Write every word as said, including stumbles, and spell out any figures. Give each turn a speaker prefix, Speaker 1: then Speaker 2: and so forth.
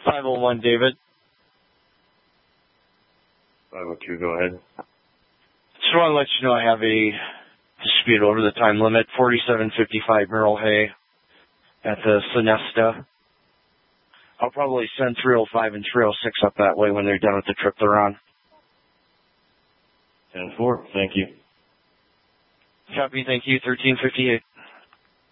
Speaker 1: five oh one, David.
Speaker 2: five oh two, go ahead.
Speaker 1: Just want to let you know I have a dispute over the time limit, forty-seven fifty-five Merle Hay at the Sonesta. I'll probably send three oh five and three oh six up that way when they're done with the trip they're on.
Speaker 2: ten four, thank you.
Speaker 1: Copy, thank you, thirteen fifty-eight.